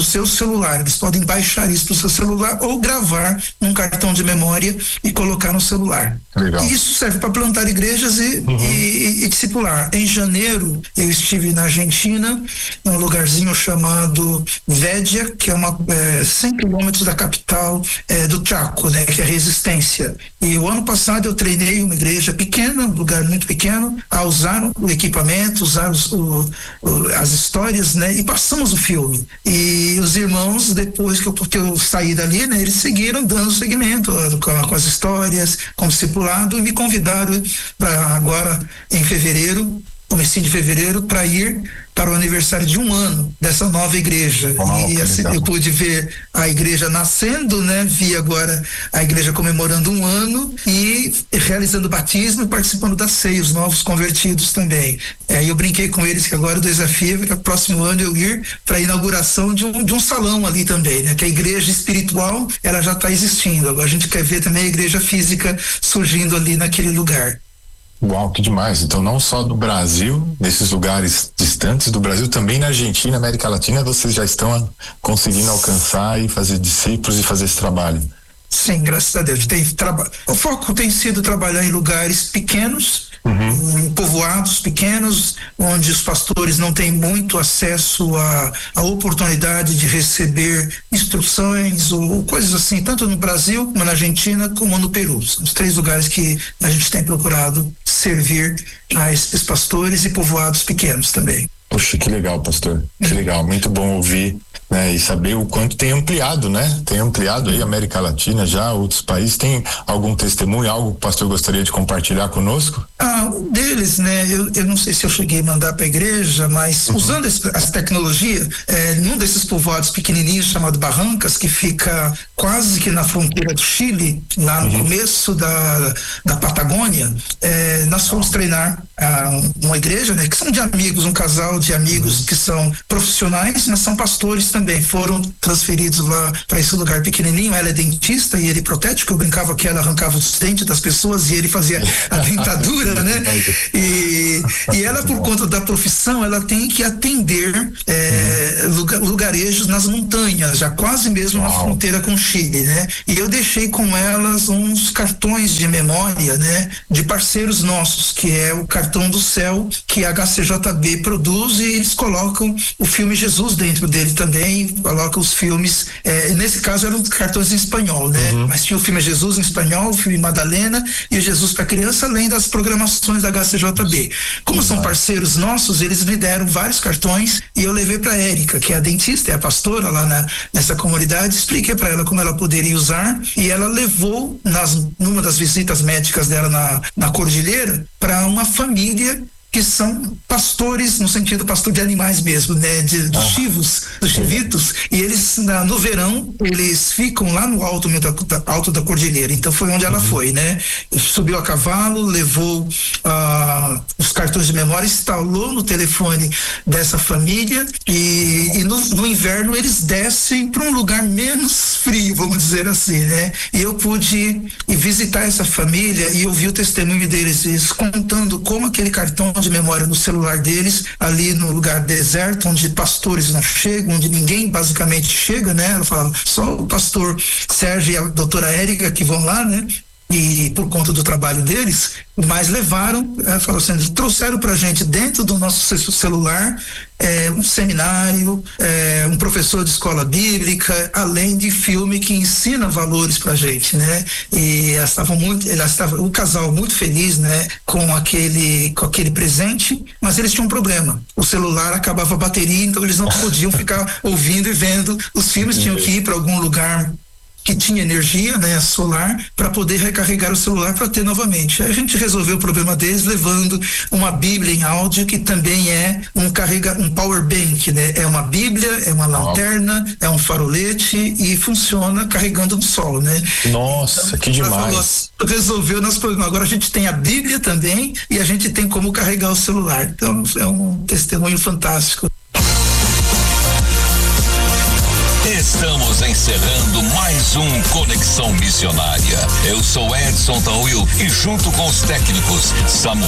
seu celular. Eles podem baixar isso para o seu celular ou gravar num cartão de memória e colocar no celular. Legal. E isso serve para plantar igrejas e discipular. Em janeiro, eu estive na Argentina, num lugarzinho chamado Védia, que é 100 quilômetros da capital do Chaco, né, que é Resistência. E o ano passado eu treinei uma igreja pequena, um lugar muito pequeno, a usar o equipamento, usar as histórias, né, e passamos o filme. E os irmãos, depois que eu saí dali, né, eles seguiram dando seguimento com as histórias, com o discipulado, e me convidaram para agora, em fevereiro, comecinho de fevereiro, para ir para o aniversário de 1 ano dessa nova igreja. E assim, eu pude ver a igreja nascendo, né? Vi agora a igreja comemorando 1 ano e realizando batismo e participando da ceia, os novos convertidos também. Eu brinquei com eles que agora o desafio é que no próximo ano eu ir para a inauguração de um salão ali também, né? Que a igreja espiritual, ela já está existindo. Agora a gente quer ver também a igreja física surgindo ali naquele lugar. Uau, que demais. Então, não só do Brasil, nesses lugares distantes do Brasil, também na Argentina, América Latina, vocês já estão conseguindo alcançar e fazer discípulos e fazer esse trabalho. Sim, graças a Deus. O foco tem sido trabalhar em lugares pequenos, povoados pequenos, onde os pastores não têm muito acesso à oportunidade de receber instruções ou coisas assim, tanto no Brasil, como na Argentina, como no Peru. São os 3 lugares que a gente tem procurado servir a esses pastores e povoados pequenos também. Poxa, que legal, pastor. Que legal, muito bom ouvir, né? E saber o quanto tem ampliado, né? Tem ampliado aí a América Latina já, outros países. Tem algum testemunho, algo que o pastor gostaria de compartilhar conosco? Um deles, né? Eu não sei se eu cheguei a mandar para a igreja, mas usando as tecnologias, num desses povoados pequenininhos chamado Barrancas, que fica quase que na fronteira do Chile, lá no começo da Patagônia, nós fomos treinar uma igreja, né? Que são de amigos, um casal de amigos que são profissionais, mas são pastores também. Foram transferidos lá para esse lugar pequenininho. Ela é dentista e ele protético. Eu brincava que ela arrancava os dentes das pessoas e ele fazia a dentadura, né? E ela, por conta da profissão, ela tem que atender lugarejos nas montanhas, já quase mesmo na fronteira com o Chile, né? E eu deixei com elas uns cartões de memória, né? De parceiros nossos, que é o cartão do céu que a HCJB produz, e eles colocam o filme Jesus dentro dele também, colocam os filmes, nesse caso eram cartões em espanhol, né? Mas tinha o filme Jesus em espanhol, o filme Madalena e o Jesus para criança, além das programações da HCJB. Como são parceiros nossos, eles me deram vários cartões e eu levei para Érica, que é a dentista, é a pastora lá nessa comunidade, expliquei para ela como ela poderia usar, e ela levou numa das visitas médicas dela na cordilheira para uma família que são pastores, no sentido pastor de animais mesmo, né? Dos chivos, dos chivitos, e eles, no verão, eles ficam lá no alto da cordilheira. Então foi onde ela foi, né? Subiu a cavalo, levou os cartões de memória, instalou no telefone dessa família, e no inverno eles descem para um lugar menos frio, vamos dizer assim, né? E eu pude ir visitar essa família e ouvir o testemunho deles, eles contando como aquele cartão de memória no celular deles, ali no lugar deserto, onde pastores não chegam, onde ninguém basicamente chega, né? Ela fala, só o pastor Sérgio e a doutora Érica que vão lá, né? E por conta do trabalho deles, mas levaram, falou assim, trouxeram pra gente dentro do nosso celular um seminário, um professor de escola bíblica, além de filme que ensina valores pra gente, né? E elas estavam o casal muito feliz, né? Com aquele presente, mas eles tinham um problema. O celular acabava a bateria, então eles não podiam ficar ouvindo e vendo os filmes, tinham que ir para algum lugar que tinha energia, né, solar, para poder recarregar o celular para ter novamente. Aí a gente resolveu o problema deles levando uma Bíblia em áudio, que também é um power bank, né? É uma Bíblia, é uma lanterna, é um farolete e funciona carregando no sol, né? Nossa, então, que demais. Resolveu nosso problema. Agora a gente tem a Bíblia também e a gente tem como carregar o celular. Então é um testemunho fantástico. Estamos encerrando mais um Conexão Missionária. Eu sou Edson Tauil e junto com os técnicos Samuel